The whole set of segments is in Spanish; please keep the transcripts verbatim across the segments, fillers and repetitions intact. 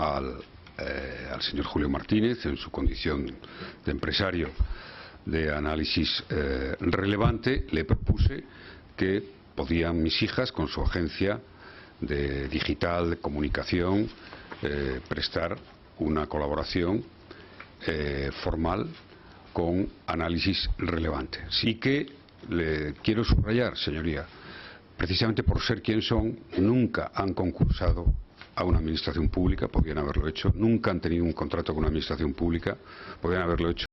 al, eh, al señor Julio Martínez, en su condición de empresario de análisis eh, relevante, le propuse que podían mis hijas, con su agencia de digital, de comunicación, eh, prestar una colaboración eh, formal con análisis relevante. Sí que le quiero subrayar, señoría, precisamente por ser quien son, nunca han concursado a una administración pública, podrían haberlo hecho, nunca han tenido un contrato con una administración pública, podrían haberlo hecho.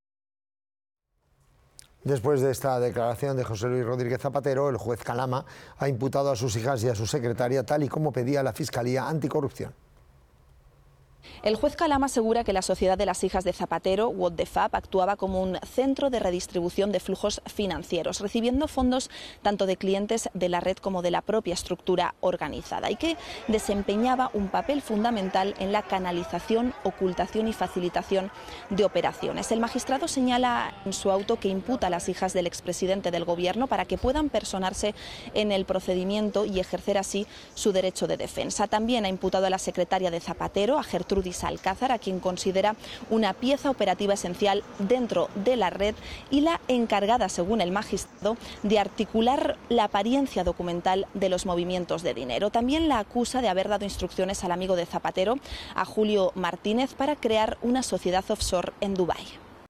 Después de esta declaración de José Luis Rodríguez Zapatero, el juez Calama ha imputado a sus hijas y a su secretaria, tal y como pedía la Fiscalía Anticorrupción. El juez Calama asegura que la Sociedad de las Hijas de Zapatero, What the Fab, actuaba como un centro de redistribución de flujos financieros, recibiendo fondos tanto de clientes de la red como de la propia estructura organizada, y que desempeñaba un papel fundamental en la canalización, ocultación y facilitación de operaciones. El magistrado señala en su auto que imputa a las hijas del expresidente del Gobierno para que puedan personarse en el procedimiento y ejercer así su derecho de defensa. También ha imputado a la secretaria de Zapatero, a Gertrudis Alcázar, a quien considera una pieza operativa esencial dentro de la red y la encargada, según el magistrado, de articular la apariencia documental de los movimientos de dinero. También la acusa de haber dado instrucciones al amigo de Zapatero, a Julio Martínez, para crear una sociedad offshore en Dubái.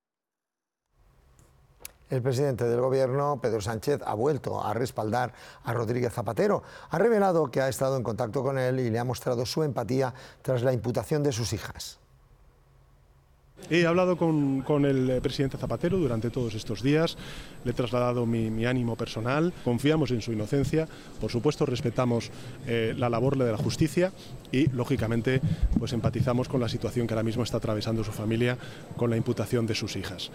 El presidente del Gobierno, Pedro Sánchez, ha vuelto a respaldar a Rodríguez Zapatero. Ha revelado que ha estado en contacto con él y le ha mostrado su empatía tras la imputación de sus hijas. He hablado con, con el presidente Zapatero durante todos estos días, le he trasladado mi, mi ánimo personal, confiamos en su inocencia, por supuesto respetamos eh, la labor de la justicia y, lógicamente, pues empatizamos con la situación que ahora mismo está atravesando su familia con la imputación de sus hijas.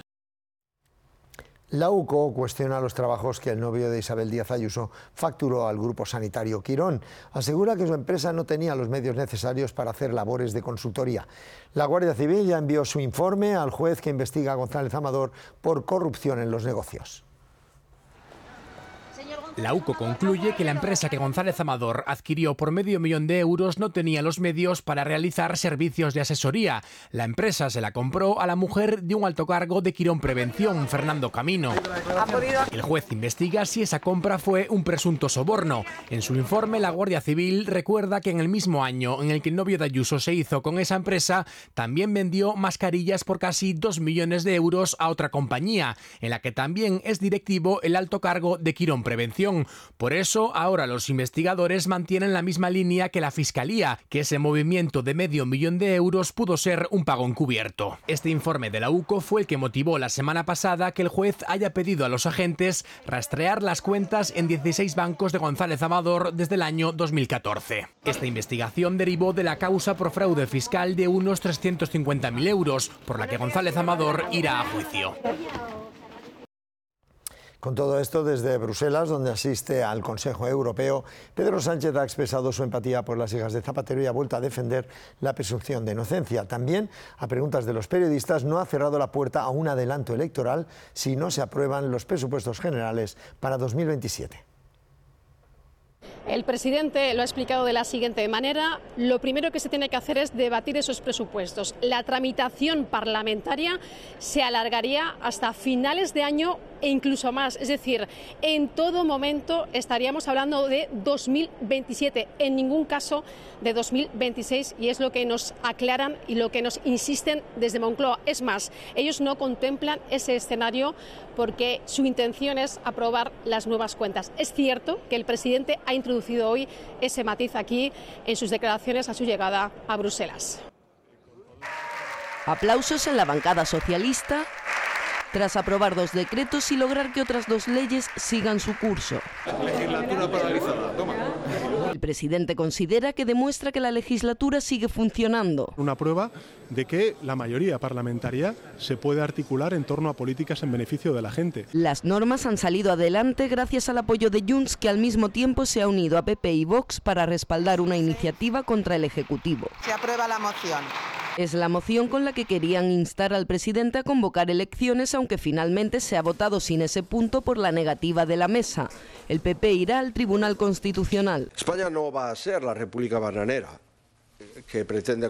La U C O cuestiona los trabajos que el novio de Isabel Díaz Ayuso facturó al grupo sanitario Quirón. Asegura que su empresa no tenía los medios necesarios para hacer labores de consultoría. La Guardia Civil ya envió su informe al juez que investiga a González Amador por corrupción en los negocios. La U C O concluye que la empresa que González Amador adquirió por medio millón de euros no tenía los medios para realizar servicios de asesoría. La empresa se la compró a la mujer de un alto cargo de Quirón Prevención, Fernando Camino. El juez investiga si esa compra fue un presunto soborno. En su informe, la Guardia Civil recuerda que en el mismo año en el que el novio de Ayuso se hizo con esa empresa, también vendió mascarillas por casi dos millones de euros a otra compañía, en la que también es directivo el alto cargo de Quirón Prevención. Por eso, ahora los investigadores mantienen la misma línea que la Fiscalía, que ese movimiento de medio millón de euros pudo ser un pago encubierto. Este informe de la U C O fue el que motivó la semana pasada que el juez haya pedido a los agentes rastrear las cuentas en dieciséis bancos de González Amador desde el año dos mil catorce. Esta investigación derivó de la causa por fraude fiscal de unos trescientos cincuenta mil euros, por la que González Amador irá a juicio. Con todo esto, desde Bruselas, donde asiste al Consejo Europeo, Pedro Sánchez ha expresado su empatía por las hijas de Zapatero y ha vuelto a defender la presunción de inocencia. También, a preguntas de los periodistas, no ha cerrado la puerta a un adelanto electoral si no se aprueban los presupuestos generales para dos mil veintisiete. El presidente lo ha explicado de la siguiente manera: lo primero que se tiene que hacer es debatir esos presupuestos. La tramitación parlamentaria se alargaría hasta finales de año e incluso más, es decir, en todo momento estaríamos hablando de dos mil veintisiete, en ningún caso de dos mil veintiséis, y es lo que nos aclaran y lo que nos insisten desde Moncloa. Es más, ellos no contemplan ese escenario porque su intención es aprobar las nuevas cuentas. Es cierto que el presidente ha introducido hoy ese matiz aquí en sus declaraciones a su llegada a Bruselas. Aplausos en la bancada socialista tras aprobar dos decretos y lograr que otras dos leyes sigan su curso. Legislatura paralizada, toma. El presidente considera que demuestra que la legislatura sigue funcionando. Una prueba de que la mayoría parlamentaria se puede articular en torno a políticas en beneficio de la gente. Las normas han salido adelante gracias al apoyo de Junts, que al mismo tiempo se ha unido a P P y Vox para respaldar una iniciativa contra el Ejecutivo. Se aprueba la moción. Es la moción con la que querían instar al presidente a convocar elecciones, aunque finalmente se ha votado sin ese punto por la negativa de la mesa. El P P irá al Tribunal Constitucional. España no va a ser la República bananera que pretende